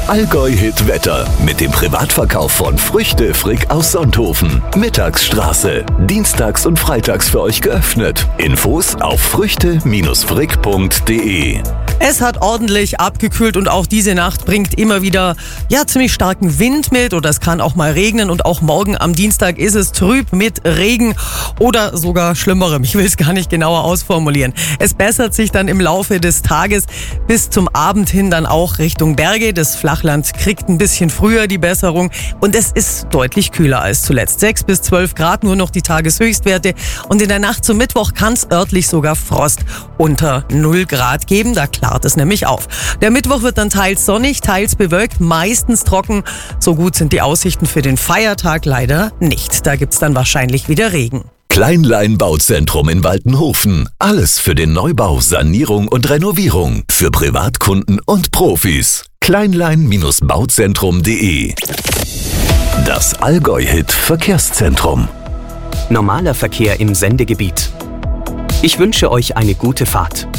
Das Allgäu-Hit-Wetter mit dem Privatverkauf von Früchte Frick aus Sonthofen. Mittagsstraße. Dienstags und freitags für euch geöffnet. Infos auf früchte-frick.de. Es hat ordentlich abgekühlt und auch diese Nacht bringt immer wieder ziemlich starken Wind mit oder es kann auch mal regnen und auch morgen am Dienstag ist es trüb mit Regen oder sogar Schlimmerem. Ich will es gar nicht genauer ausformulieren. Es bessert sich dann im Laufe des Tages bis zum Abend hin dann auch Richtung Berge. Das Flachland kriegt ein bisschen früher die Besserung und es ist deutlich kühler als zuletzt. 6 bis 12 Grad nur noch die Tageshöchstwerte und in der Nacht zum Mittwoch kann es örtlich sogar Frost unter 0 Grad geben. Da klart es nämlich auf. Der Mittwoch wird dann teils sonnig, teils bewölkt, meistens trocken. So gut sind die Aussichten für den Feiertag leider nicht. Da gibt's dann wahrscheinlich wieder Regen. Kleinlein Bauzentrum in Waltenhofen. Alles für den Neubau, Sanierung und Renovierung. Für Privatkunden und Profis. Kleinlein-bauzentrum.de. Das Allgäu-Hit Verkehrszentrum. Normaler Verkehr im Sendegebiet. Ich wünsche euch eine gute Fahrt.